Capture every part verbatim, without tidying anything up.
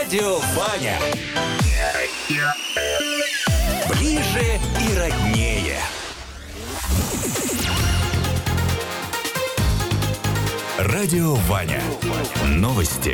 Радио Ваня. Ближе и роднее. Радио Ваня. Новости.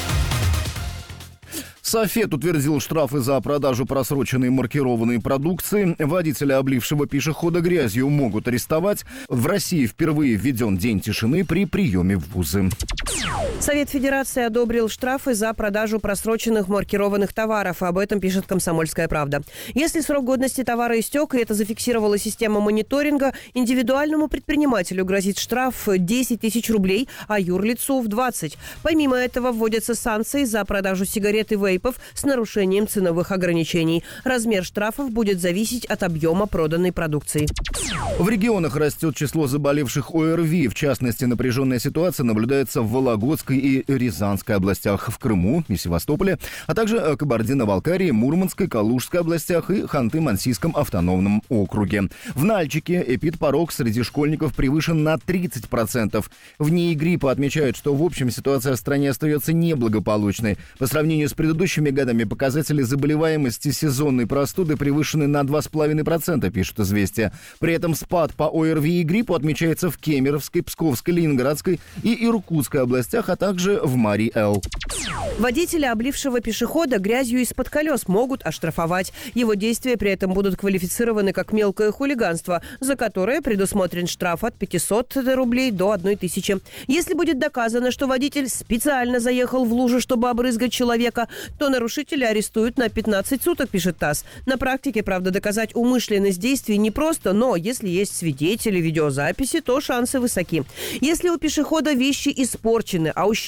Софет утвердил штрафы за продажу просроченной маркированной продукции. Водителя, облившего пешехода грязью, могут арестовать. В России впервые введен день тишины при приеме в вузы. Совет Федерации одобрил штрафы за продажу просроченных маркированных товаров. Об этом пишет «Комсомольская правда». Если срок годности товара истек, и это зафиксировала система мониторинга, индивидуальному предпринимателю грозит штраф десять тысяч рублей, а юрлицу в двадцать. Помимо этого вводятся санкции за продажу сигарет и вейпов с нарушением ценовых ограничений. Размер штрафов будет зависеть от объема проданной продукции. В регионах растет число заболевших ОРВИ. В частности, напряженная ситуация наблюдается в Вологодской и Рязанской областях, в Крыму и Севастополе, а также Кабардино-Балкарии, Мурманской, Калужской областях и Ханты-Мансийском автономном округе. В Нальчике эпидпорог среди школьников превышен на тридцать процентов. В НИИ гриппа отмечают, что в общем ситуация в стране остается неблагополучной. По сравнению с предыдущими годами показатели заболеваемости сезонной простуды превышены на два с половиной процента, пишет «Известия». При этом спад по ОРВИ и гриппу отмечается в Кемеровской, Псковской, Ленинградской и Иркутской областях, а также в Марий-Эл. Водителя, облившего пешехода грязью из-под колес, могут оштрафовать. Его действия при этом будут квалифицированы как мелкое хулиганство, за которое предусмотрен штраф от пятисот рублей до одной тысячи. Если будет доказано, что водитель специально заехал в лужу, чтобы обрызгать человека, то нарушителя арестуют на пятнадцать суток, пишет ТАСС. На практике, правда, доказать умышленность действий непросто, но если есть свидетели, видеозаписи, то шансы высоки. Если у пешехода вещи испорчены, а ущерб